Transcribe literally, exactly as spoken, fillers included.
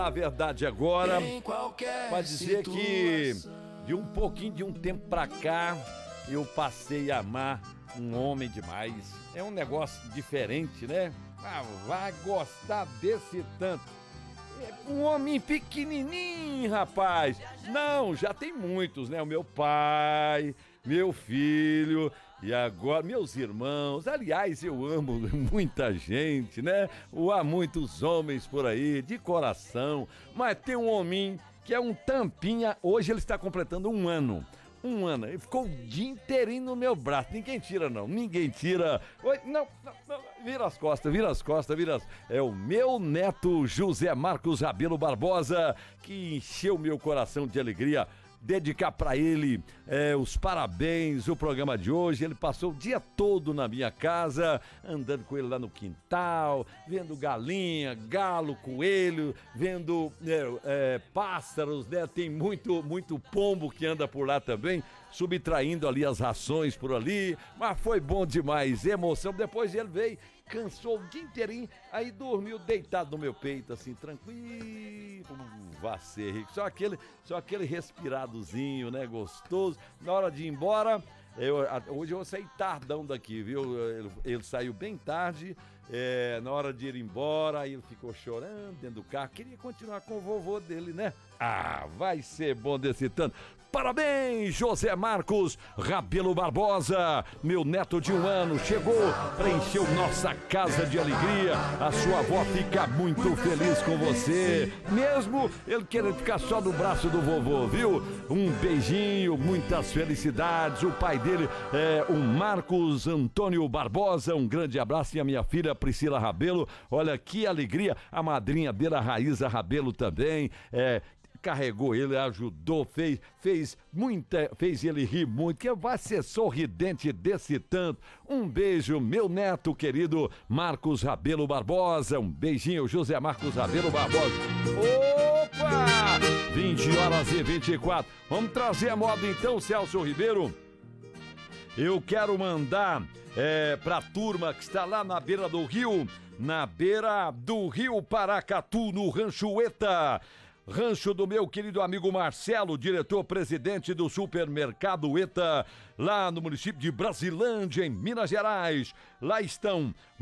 A verdade agora, vai dizer que de um pouquinho de um tempo pra cá, eu passei a amar um homem demais. É um negócio diferente, né? Ah, vai gostar desse tanto. É um homem pequenininho, rapaz. Não, já tem muitos, né? O meu pai, meu filho e agora meus irmãos. Aliás, eu amo muita gente, né? Há muitos homens por aí, de coração. Mas tem um homem que é um tampinha. Hoje ele está completando um ano. Um ano, ele ficou o dia inteirinho no meu braço. Ninguém tira, não. Ninguém tira. Oi, não, não, não. Vira as costas, vira as costas, vira as... É o meu neto José Marcos Rabelo Barbosa, que encheu meu coração de alegria. Dedicar para ele é, os parabéns, o programa de hoje. Ele passou o dia todo na minha casa, andando com ele lá no quintal, vendo galinha, galo, coelho, vendo é, é, pássaros, né? Tem muito, muito pombo que anda por lá também, subtraindo ali as rações por ali, mas foi bom demais, emoção. Depois ele veio, cansou o dia inteirinho, aí dormiu deitado no meu peito, assim, tranquilo, vá ser rico. Só aquele, só aquele respiradozinho, né, gostoso. Na hora de ir embora, eu, hoje eu vou sair tardão daqui, viu? Ele, ele saiu bem tarde, é, na hora de ir embora, aí ele ficou chorando dentro do carro, queria continuar com o vovô dele, né? Ah, vai ser bom desse tanto. Parabéns, José Marcos Rabelo Barbosa, meu neto de um ano, chegou, preencheu nossa casa de alegria. A sua avó fica muito feliz com você, mesmo ele querendo ficar só no braço do vovô, viu? Um beijinho, muitas felicidades. O pai dele é o Marcos Antônio Barbosa, um grande abraço. E a minha filha Priscila Rabelo, olha que alegria. A madrinha dele, a Raíza Rabelo também, é... carregou ele, ajudou, fez, fez muita, fez ele rir muito, que vai ser sorridente desse tanto. Um beijo, meu neto querido Marcos Rabelo Barbosa, um beijinho, José Marcos Rabelo Barbosa. Opa! vinte horas e vinte e quatro. Vamos trazer a moda então, Celso Ribeiro. Eu quero mandar é, pra turma que está lá na beira do rio, na beira do rio Paracatu, no Rancho Eta. Rancho do meu querido amigo Marcelo, diretor-presidente do supermercado Eta, lá no município de Brasilândia, em Minas Gerais. Lá estão